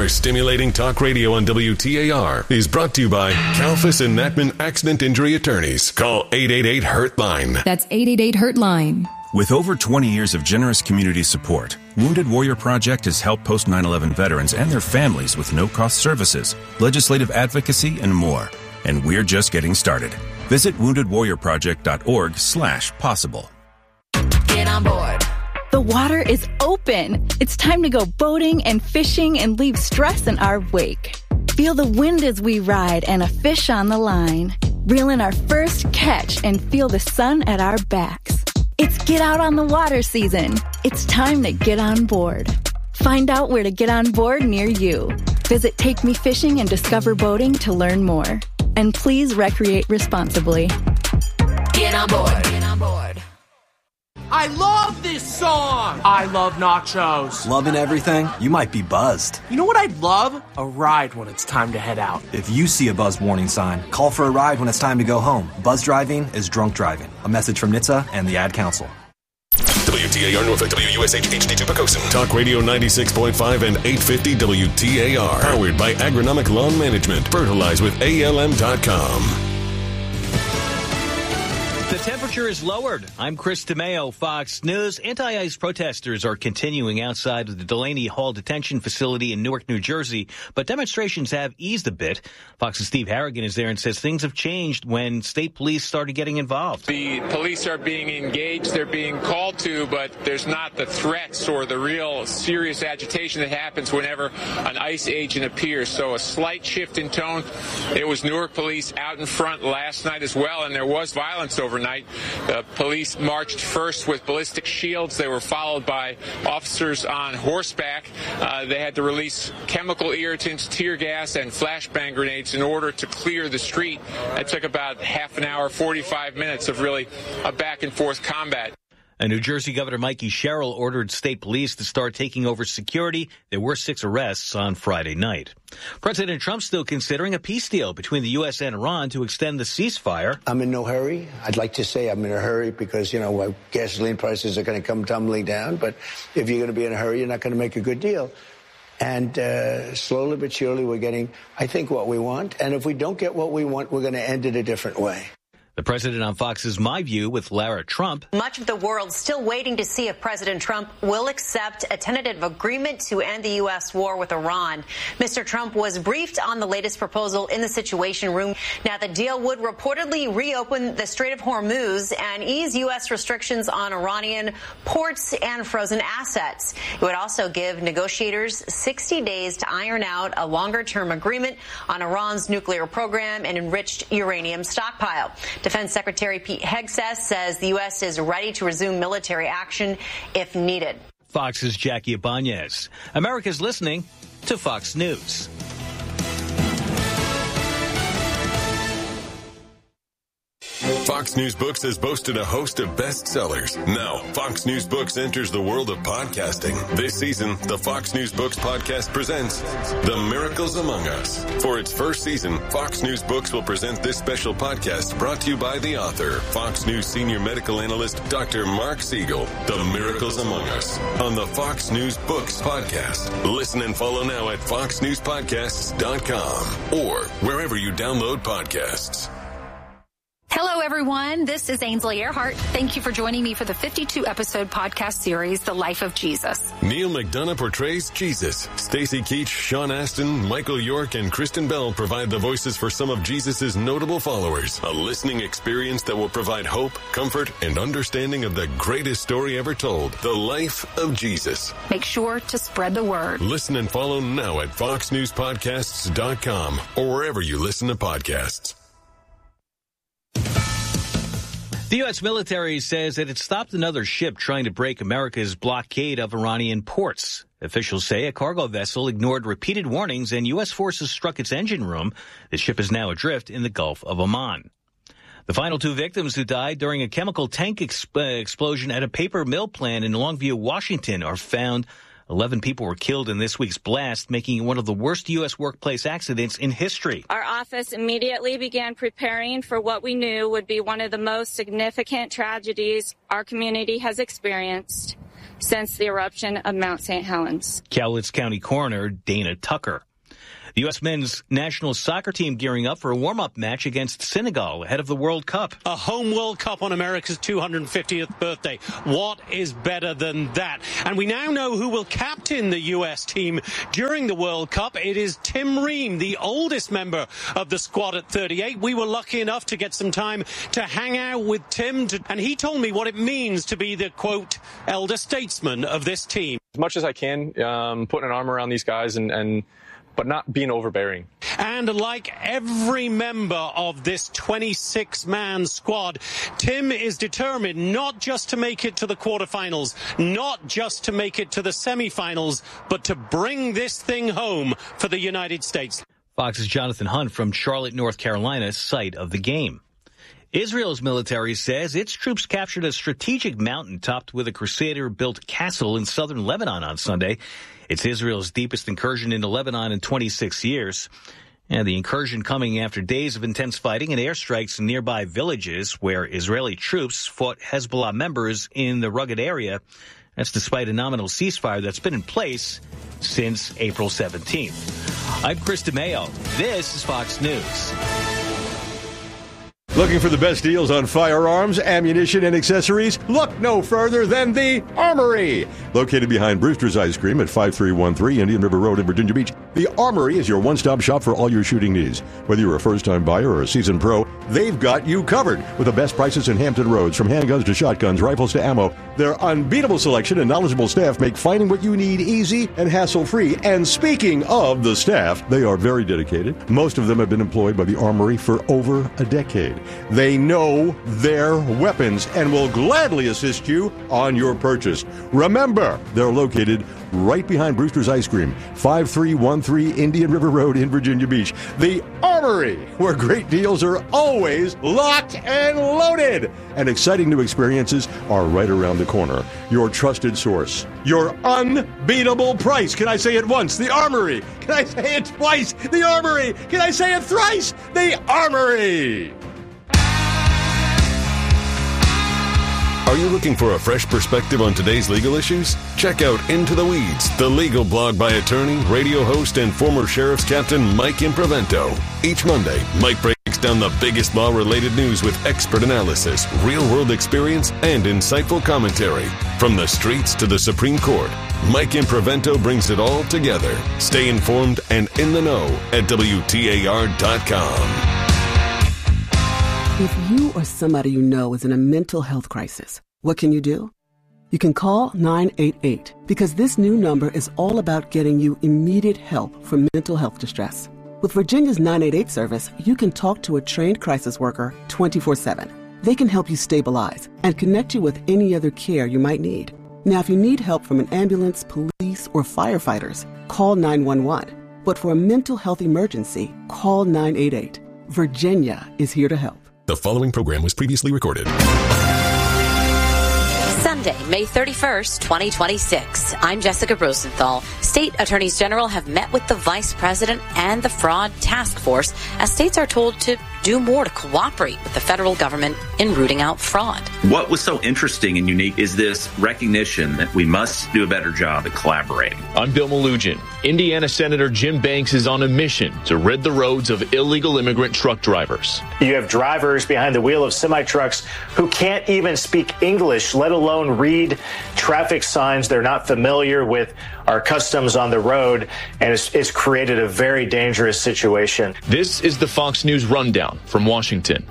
Stimulating talk radio on WTAR is brought to you by Kalfas and Natman Accident Injury Attorneys. Call 888-HURT-LINE. That's 888-HURT-LINE. With over 20 years of generous community support, Wounded Warrior Project has helped post-9/11 veterans and their families with no-cost services, legislative advocacy, and more. And we're just getting started. Visit woundedwarriorproject.org/possible. Get on board. The water is open. It's time to go boating and fishing and leave stress in our wake. Feel the wind as we ride and a fish on the line. Reel in our first catch and feel the sun at our backs. It's Get Out on the Water season. It's time to get on board. Find out where to get on board near you. Visit Take Me Fishing and Discover Boating to learn more. And please recreate responsibly. Get on board. Get on board. I love this song! I love nachos. Loving everything? You might be buzzed. You know what I'd love? A ride when it's time to head out. If you see a buzz warning sign, call for a ride when it's time to go home. Buzz driving is drunk driving. A message from NHTSA and the Ad Council. WTAR Norfolk, WUSH HD2 Pocosin. Talk Radio 96.5 and 850 WTAR. Powered by Agronomic Lawn Management. Fertilize with ALM.com. The temperature is lowered. I'm Chris DeMeo, Fox News. Anti-ICE protesters are continuing outside of the Delaney Hall detention facility in Newark, New Jersey, but demonstrations have eased a bit. Fox's Steve Harrigan is there and says things have changed when state police started getting involved. The police are being engaged, they're being called to, but there's not the threats or the real serious agitation that happens whenever an ICE agent appears. So a slight shift in tone. It was Newark police out in front last night as well, and there was violence overnight. Police marched first with ballistic shields. They were followed by officers on horseback. They had to release chemical irritants, tear gas, and flashbang grenades in order to clear the street. It took about half an hour, 45 minutes of really a back-and-forth combat. And New Jersey Governor Mikey Sherrill ordered state police to start taking over security. There were 6 arrests on Friday night. President Trump still considering a peace deal between the U.S. and Iran to extend the ceasefire. I'm in no hurry. I'd like to say I'm in a hurry because, gasoline prices are going to come tumbling down. But if you're going to be in a hurry, you're not going to make a good deal. And slowly but surely we're getting, I think, what we want. And if we don't get what we want, we're going to end it a different way. The president on Fox's My View with Lara Trump. Much of the world still waiting to see if President Trump will accept a tentative agreement to end the U.S. war with Iran. Mr. Trump was briefed on the latest proposal in the Situation Room. Now, the deal would reportedly reopen the Strait of Hormuz and ease U.S. restrictions on Iranian ports and frozen assets. It would also give negotiators 60 days to iron out a longer-term agreement on Iran's nuclear program and enriched uranium stockpile. Defense Secretary Pete Hegseth says the U.S. is ready to resume military action if needed. Fox's Jackie Ibanez. America's listening to Fox News. Fox News Books has boasted a host of bestsellers. Now, Fox News Books enters the world of podcasting. This season, the Fox News Books podcast presents The Miracles Among Us. For its first season, Fox News Books will present this special podcast brought to you by the author, Fox News senior medical analyst, Dr. Mark Siegel. The Miracles Among Us on the Fox News Books podcast. Listen and follow now at foxnewspodcasts.com or wherever you download podcasts. Hello, everyone. This is Ainsley Earhart. Thank you for joining me for the 52-episode podcast series, The Life of Jesus. Neil McDonough portrays Jesus. Stacey Keach, Sean Astin, Michael York, and Kristen Bell provide the voices for some of Jesus' notable followers. A listening experience that will provide hope, comfort, and understanding of the greatest story ever told, The Life of Jesus. Make sure to spread the word. Listen and follow now at foxnewspodcasts.com or wherever you listen to podcasts. The U.S. military says that it stopped another ship trying to break America's blockade of Iranian ports. Officials say a cargo vessel ignored repeated warnings and U.S. forces struck its engine room. The ship is now adrift in the Gulf of Oman. The final 2 victims who died during a chemical tank explosion at a paper mill plant in Longview, Washington, are found. 11 people were killed in this week's blast, making it one of the worst U.S. workplace accidents in history. Our office immediately began preparing for what we knew would be one of the most significant tragedies our community has experienced. since the eruption of Mount St. Helens. Cowlitz County Coroner Dana Tucker. The U.S. men's national soccer team gearing up for a warm-up match against Senegal ahead of the World Cup. A home World Cup on America's 250th birthday. What is better than that? And we now know who will captain the U.S. team during the World Cup. It is Tim Ream, the oldest member of the squad at 38. We were lucky enough to get some time to hang out with Tim, and he told me what it means to be the, quote, elder statesman of this team. As much as I can, putting an arm around these guys but not being overbearing. And like every member of this 26-man squad, Tim is determined not just to make it to the quarterfinals, not just to make it to the semifinals, but to bring this thing home for the United States. Fox's Jonathan Hunt from Charlotte, North Carolina, site of the game. Israel's military says its troops captured a strategic mountain topped with a Crusader-built castle in southern Lebanon on Sunday. It's Israel's deepest incursion into Lebanon in 26 years. And the incursion coming after days of intense fighting and airstrikes in nearby villages where Israeli troops fought Hezbollah members in the rugged area. That's despite a nominal ceasefire that's been in place since April 17th. I'm Chris DeMayo. This is Fox News. Looking for the best deals on firearms, ammunition, and accessories? Look no further than the Armory. Located behind Brewster's Ice Cream at 5313 Indian River Road in Virginia Beach, the Armory is your one-stop shop for all your shooting needs. Whether you're a first-time buyer or a seasoned pro, they've got you covered with the best prices in Hampton Roads. From handguns to shotguns, rifles to ammo, their unbeatable selection and knowledgeable staff make finding what you need easy and hassle-free. And speaking of the staff, they are very dedicated. Most of them have been employed by the Armory for over a decade. They know their weapons and will gladly assist you on your purchase. Remember, they're located right behind Brewster's Ice Cream, 5313 Indian River Road in Virginia Beach. The Armory, where great deals are always locked and loaded. And exciting new experiences are right around the corner. Your trusted source. Your unbeatable price. Can I say it once? The Armory. Can I say it twice? The Armory. Can I say it thrice? The Armory. Are you looking for a fresh perspective on today's legal issues? Check out Into the Weeds, the legal blog by attorney, radio host, and former Sheriff's Captain Mike Imprevento. Each Monday, Mike breaks down the biggest law-related news with expert analysis, real-world experience, and insightful commentary. From the streets to the Supreme Court, Mike Imprevento brings it all together. Stay informed and in the know at WTAR.com. If you or somebody you know is in a mental health crisis, what can you do? You can call 988 because this new number is all about getting you immediate help for mental health distress. With Virginia's 988 service, you can talk to a trained crisis worker 24/7. They can help you stabilize and connect you with any other care you might need. Now, if you need help from an ambulance, police, or firefighters, call 911. But for a mental health emergency, call 988. Virginia is here to help. The following program was previously recorded. Sunday, May 31st, 2026. I'm Jessica Rosenthal. State attorneys general have met with the vice president and the fraud task force as states are told to do more to cooperate with the federal government in rooting out fraud. What was so interesting and unique is this recognition that we must do a better job at collaborating. I'm Bill Malugin. Indiana Senator Jim Banks is on a mission to rid the roads of illegal immigrant truck drivers. You have drivers behind the wheel of semi-trucks who can't even speak English, let alone read traffic signs. They're not familiar with our customs on the road, and it's created a very dangerous situation. This is the Fox News Rundown from Washington.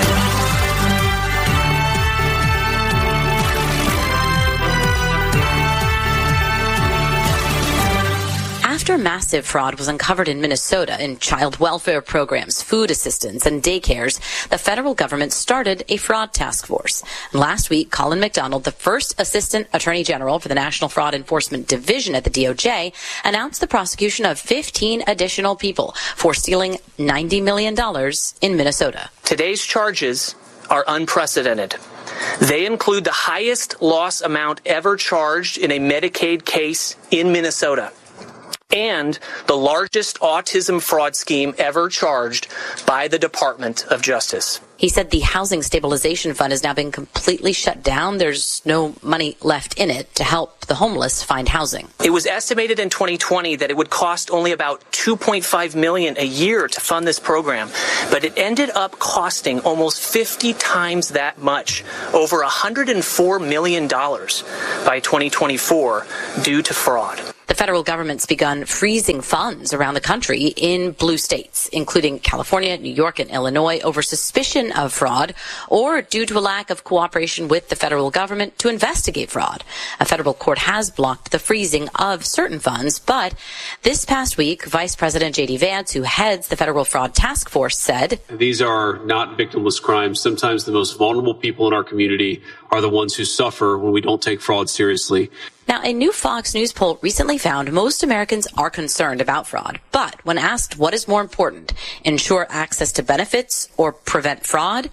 After massive fraud was uncovered in Minnesota in child welfare programs, food assistance, and daycares, the federal government started a fraud task force. Last week, Colin McDonald, the first assistant attorney general for the National Fraud Enforcement Division at the DOJ, announced the prosecution of 15 additional people for stealing $90 million in Minnesota. Today's charges are unprecedented. They include the highest loss amount ever charged in a Medicaid case in Minnesota. and the largest autism fraud scheme ever charged by the Department of Justice. He said the Housing Stabilization Fund has now been completely shut down. There's no money left in it to help the homeless find housing. It was estimated in 2020 that it would cost only about $2.5 million a year to fund this program, but it ended up costing almost 50 times that much, over $104 million by 2024 due to fraud. The federal government's begun freezing funds around the country in blue states, including California, New York, and Illinois, over suspicion of fraud or due to a lack of cooperation with the federal government to investigate fraud. A federal court has blocked the freezing of certain funds, but this past week, Vice President J.D. Vance, who heads the Federal Fraud Task Force, said, "These are not victimless crimes. Sometimes the most vulnerable people in our community are the ones who suffer when we don't take fraud seriously." Now, a new Fox News poll recently found most Americans are concerned about fraud. But when asked what is more important, ensure access to benefits or prevent fraud,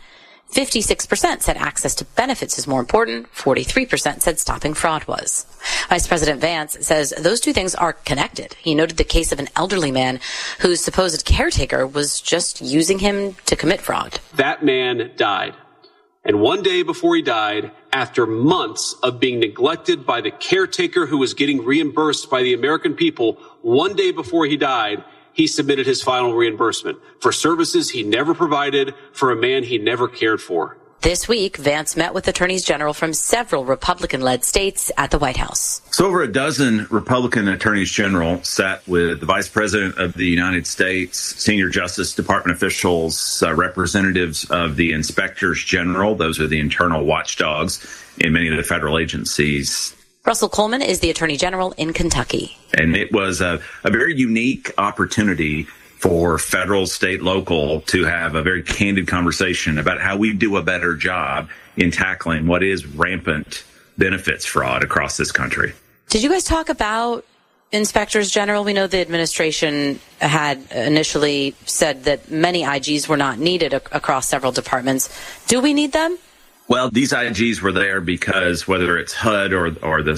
56% said access to benefits is more important. 43% said stopping fraud was. Vice President Vance says those two things are connected. He noted the case of an elderly man whose supposed caretaker was just using him to commit fraud. That man died. And one day before he died, after months of being neglected by the caretaker who was getting reimbursed by the American people, one day before he died, he submitted his final reimbursement for services he never provided for a man he never cared for. This week, Vance met with attorneys general from several Republican-led states at the White House. So over a dozen Republican attorneys general sat with the Vice President of the United States, senior Justice Department officials, representatives of the inspectors general. Those are the internal watchdogs in many of the federal agencies. Russell Coleman is the attorney general in Kentucky. And it was a very unique opportunity for federal, state, local to have a very candid conversation about how we do a better job in tackling what is rampant benefits fraud across this country. Did you guys talk about inspectors general? We know the administration had initially said that many IGs were not needed across several departments. Do we need them? Well, these IGs were there because whether it's HUD or the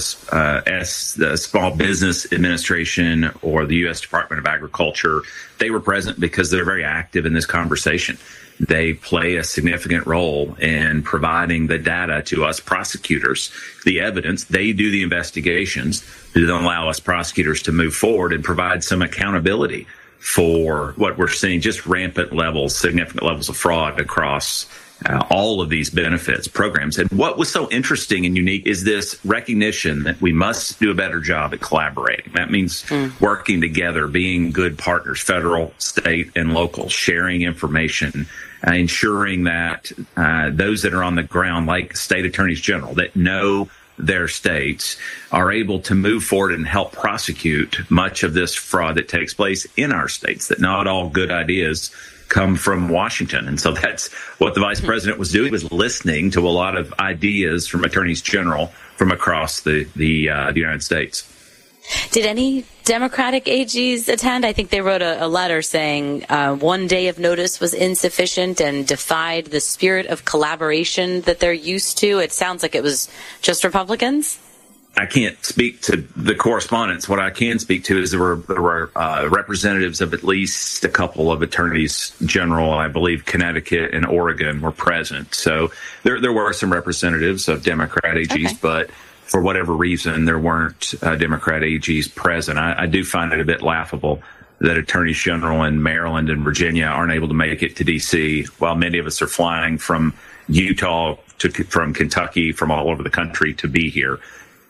Small Business Administration or the U.S. Department of Agriculture, they were present because they're very active in this conversation. They play a significant role in providing the data to us prosecutors, the evidence. They do the investigations to then allow us prosecutors to move forward and provide some accountability for what we're seeing, just rampant levels, significant levels of fraud across all of these benefits programs. And what was so interesting and unique is this recognition that we must do a better job at collaborating. That means working together, being good partners, federal, state, and local, sharing information, ensuring that those that are on the ground, like state attorneys general, that know their states, are able to move forward and help prosecute much of this fraud that takes place in our states, that not all good ideas come from Washington. And so that's what the vice president was doing, was listening to a lot of ideas from attorneys general from across the United States. Did any Democratic AGs attend? I think they wrote a letter saying 1 day of notice was insufficient and defied the spirit of collaboration that they're used to. It sounds like it was just Republicans. I can't speak to the correspondence. What I can speak to is there were representatives of at least a couple of attorneys general. I believe Connecticut and Oregon were present. So there were some representatives of Democrat AGs, but for whatever reason, there weren't Democrat AGs present. I do find it a bit laughable that attorneys general in Maryland and Virginia aren't able to make it to D.C., while many of us are flying from Utah from Kentucky, from all over the country to be here.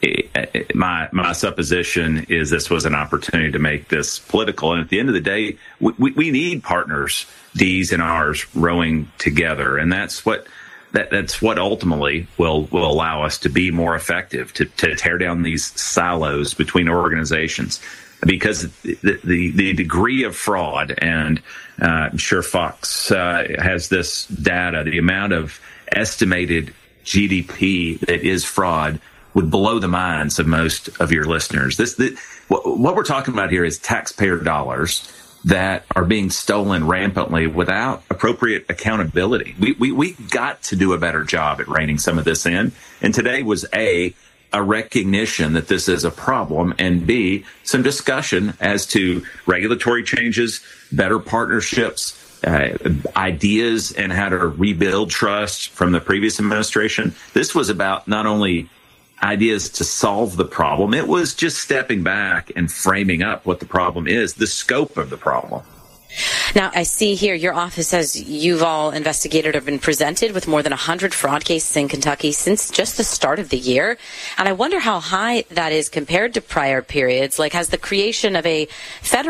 My supposition is this was an opportunity to make this political. And at the end of the day, we need partners, D's and R's, rowing together. And that's what ultimately will allow us to be more effective, to tear down these silos between organizations. Because the degree of fraud, and I'm sure Fox has this data, the amount of estimated GDP that is fraud would blow the minds of most of your listeners. What we're talking about here is taxpayer dollars that are being stolen rampantly without appropriate accountability. We got to do a better job at reining some of this in. And today was a recognition that this is a problem, and B, some discussion as to regulatory changes, better partnerships, ideas, and how to rebuild trust from the previous administration. This was about not only ideas to solve the problem, it was just stepping back and framing up what the problem is, the scope of the problem. Now, I see here your office says you've all investigated or been presented with more than 100 fraud cases in Kentucky since just the start of the year. And I wonder how high that is compared to prior periods. Like, has the creation of a federal